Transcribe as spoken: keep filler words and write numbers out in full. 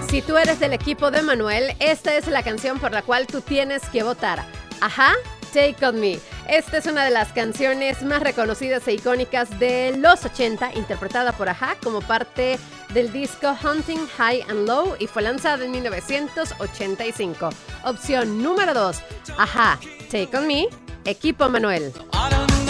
Si tú eres del equipo de Manuel, esta es la canción por la cual tú tienes que votar. Ajá, Take On Me. Esta es una de las canciones más reconocidas e icónicas de los ochenta, interpretada por Ajá como parte del disco Hunting High and Low y fue lanzada en mil novecientos ochenta y cinco. Opción número dos, Ajá, Take On Me, equipo Manuel.